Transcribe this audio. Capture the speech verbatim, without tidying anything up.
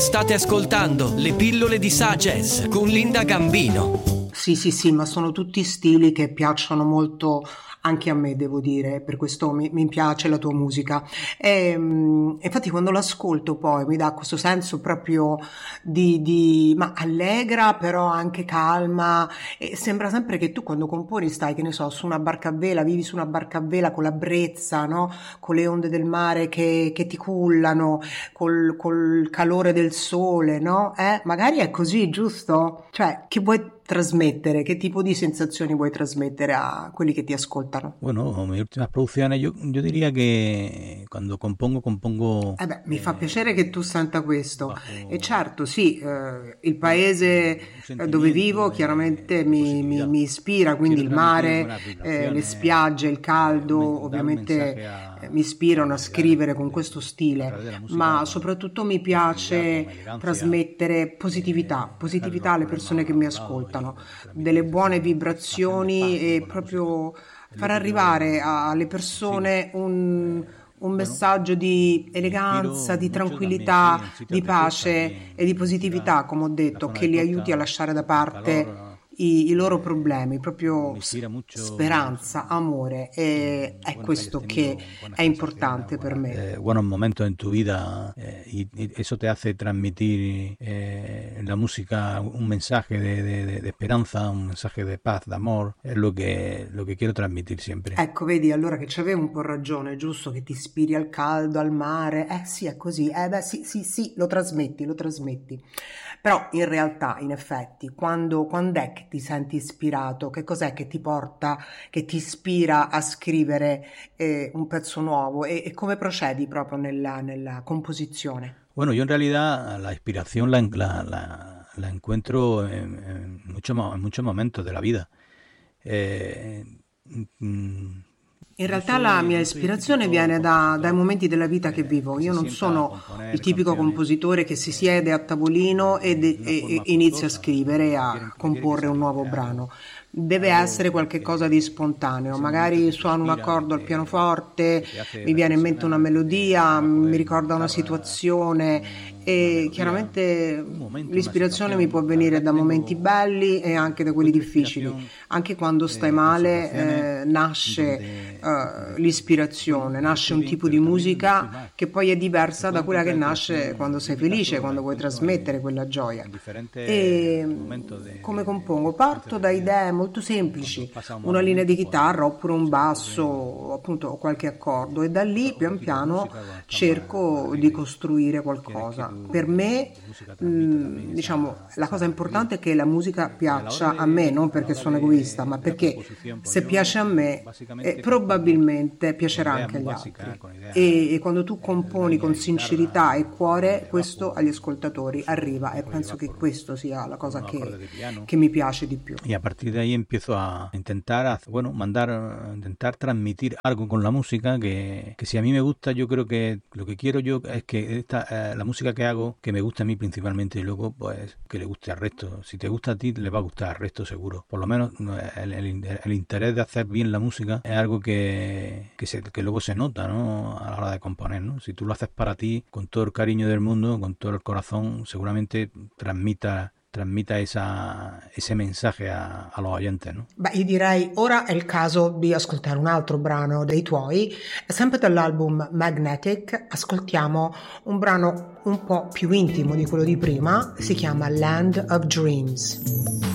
State ascoltando le pillole di Sagez con Linda Gambino. Sì, sì, sì, ma sono tutti stili che piacciono molto anche a me, devo dire, per questo mi, mi piace la tua musica. E, mh, infatti quando l'ascolto poi mi dà questo senso proprio di, di ma allegra, però anche calma, e sembra sempre che tu quando componi stai, che ne so, su una barca a vela, vivi su una barca a vela con la brezza, no? Con le onde del mare che, che ti cullano, col, col calore del sole, no? Eh? Magari è così, giusto? Cioè, che vuoi trasmettere? Che tipo di sensazioni vuoi trasmettere a quelli che ti ascoltano? Bueno, mis últimas producciones, yo, yo diría que cuando compongo, compongo... Eh beh, mi fa eh, piacere che tu senta questo. bajo E certo, sì, eh, il paese un eh, dove vivo sentimiento chiaramente de, de mi, mi- positividad. mi ispira, quindi Quiero il transmitir mare, buenas eh, le vibraciones, spiagge, il eh, caldo, un men- dar un ovviamente mensaje eh, a, mi a ispirano la a humanidad scrivere con de- questo a stile, través de la música ma con, soprattutto mi con profundidad, piace con elegancia, trasmettere positività, eh, positività dejarlos alle ponernos persone che a mi un lado y ascoltano, transmitir delle ese buone tipo, esa sensación de vibrazioni paz, ¿no? e Con la música. proprio Es far lo que arrivare yo a- alle consigo. persone un Eh, un bueno, messaggio di me eleganza, inspiro di mucho también aquí tranquillità, en sitios di de costa, aquí pace e di en, en Ciudad, positività, come ho en la detto, zona che de li aiuti a costa, lasciare da el calor parte i, i loro problemi, eh, proprio me s- inspira mucho, speranza, amore, e mm, è bueno, que hayas questo che tenido buenas è sensaciones, importante per buenas, me. eh, buenos momentos en tu vida eh, y, y eso te hace transmitir eh, en la música un mensaje de, de- de- de esperanza, un mensaje de paz, de amor, es lo que, lo que quiero transmitir siempre. Ecco, vedi, allora che c'avevo un po' ragione, giusto che ti ispiri al caldo, al mare. Eh sì, è così. Eh beh, sì, sì, sì, lo trasmetti, lo trasmetti. Però in realtà, in effetti, quando, quando è che ti senti ispirato? Che cos'è che ti porta, che ti ispira a scrivere eh, un pezzo nuovo? E, e come procedi proprio nella, nella composizione? Bueno, yo en realidad la inspiración la, en- la, la- la encuentro en, en muchos, mo- en muchos momentos de la vida. Eh, mm, In no realtà la soy, mia no soy el ispirazione típico viene da- dai compositor momenti della vita che eh, vivo. que Io se non sienta a sono il componer tipico canciones compositore che si eh, siede a tavolino e, de, de- de una e- forma e inizia a forzosa, scrivere e que a quieren, que quiere que comporre un salga. nuovo Es brano. algo, Deve algo essere qualche cosa di que spontaneo. ese momento Magari que te suono un inspira, que accordo al te, pianoforte, que te hace mi viene in mente una reflexionar, que te melodia, hace mi poder ricorda una montar situazione un- una e melodía, chiaramente un momento, una l'ispirazione mi può situación. La verdad venire es da que momenti tengo, belli e anche da quelli encuentro difficili. inspiración Anche quando stai eh, en situaciones male, eh, nasce donde, eh, donde, l'ispirazione, bueno, yo nasce estoy un bien, tipo di pero también estoy musica mal. che poi è Se diversa da puede quella che encontrar nasce quando inspiración, sei yo en mi felice, caso la quando vuoi encuentro trasmettere en, quella gioia. en diferentes E momentos de, come de, de compongo? circunstancias Parto de da la vida. idee molto Cuando semplici, pasa un mal una linea di momento, pues chitarra oppure un se me basso, ocurre o appunto o qualche accordo, e da lì otro, otro pian tipo de piano música cuando estás más, más cerco di alegre costruire y quieres que qualcosa. Per tu, me, tu música transmita también mh, diciamo, esa, la cosa esa alegría. importante è che la musica Y a la hora piaccia a me, non de, a la perché hora sono egoista, de, ma de la perché composición, pues se yo piace a me, eh, básicamente compongo probabilmente con piacerà ideas anche muy agli básicas, altri. con ideas E, e quando tu eh, de una componi línea con de sincerità e guitarra, cuore, de questo bajo, agli ascoltatori incluso arriva, e dejo penso llevar che por, questo sia la por cosa unos acordes che, de piano. che mi piace di più. Y a partir de ahí empiezo a intentar, haz- bueno, mandar, eh, intentar transmitir algo con la música que, que si a mí me gusta, yo creo que lo que quiero yo es que esta, eh, la música que hago, que me guste a mí principalmente y luego pues que le guste al resto. Si te gusta a ti, le va a gustar al resto seguro. Por lo menos no, el, el, el interés de hacer bien la música es algo que, que, se, que luego se nota, ¿no? A la hora de componer, ¿no? Si tú lo haces para ti, con todo el cariño del mundo, con todo el corazón, seguramente transmita transmita esa, ese mensaje a, a los oyentes, ¿no? Beh, io direi ora è il caso di ascoltare un altro brano dei tuoi, sempre dall'album Magnetic. Ascoltiamo un brano un po' più intimo di quello di prima, si chiama Land of Dreams.